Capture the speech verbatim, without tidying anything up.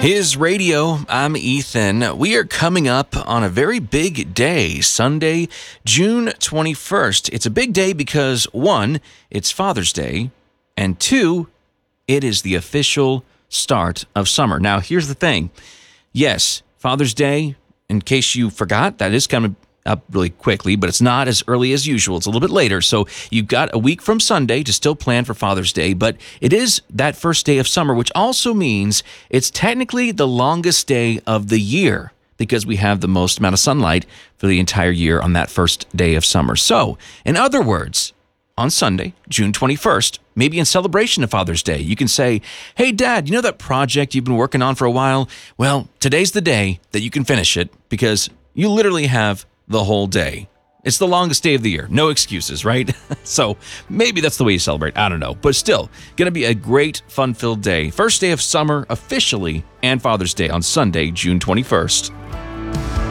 His Radio. I'm Ethan. We are coming up on a very big day, Sunday, June twenty-first. It's a big day because, one, it's Father's Day, and two, it is the official start of summer. Now, here's the thing. Yes, Father's Day, in case you forgot, that is coming up really quickly, but it's not as early as usual. It's a little bit later. So you've got a week from Sunday to still plan for Father's Day, but it is that first day of summer, which also means it's technically the longest day of the year because we have the most amount of sunlight for the entire year on that first day of summer. So, in other words, on Sunday, June twenty-first, maybe in celebration of Father's Day, you can say, hey, Dad, you know that project you've been working on for a while? Well, today's the day that you can finish it because you literally have the whole day. It's the longest day of the year. No excuses, right? So maybe that's the way you celebrate. I don't know. But still, going to be a great, fun-filled day. First day of summer officially and Father's Day on Sunday, June twenty-first.